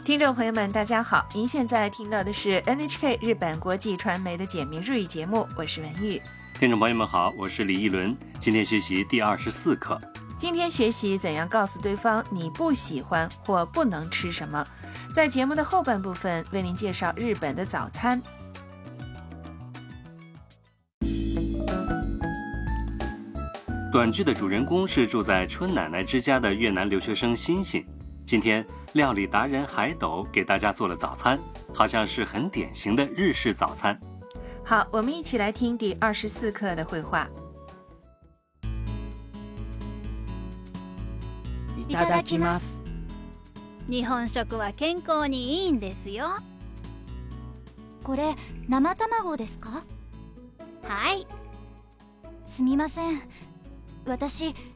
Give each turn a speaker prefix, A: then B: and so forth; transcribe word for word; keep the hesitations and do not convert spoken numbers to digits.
A: 听众朋友们大家好，您现在听到的是 N H K 日本国际传媒的简明日语节目，我是文玉。
B: 听众朋友们好，我是李一伦，今天学习第二十四课。
A: 今天学习怎样告诉对方你不喜欢或不能吃什么。在节目的后半部分为您介绍日本的早餐。
B: 短剧的主人公是住在春奶奶之家的越南留学生欣欣。今天料理达人海斗给大家做了早餐，好像是很典型的日式早餐。
A: 好，我们一起来听第二十四课的绘画。
C: いただきます。
D: 日本食は健康にいいんですよ。
C: これ生卵ですか？
D: はい。
C: すみません。私